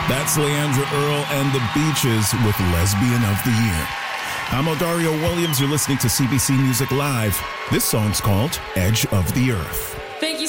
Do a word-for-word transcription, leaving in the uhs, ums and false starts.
That's Leandra Earl and the Beaches with Lesbian of the Year. I'm Odario Williams. You're listening to C B C Music Live. This song's called Edge of the Earth. Thank you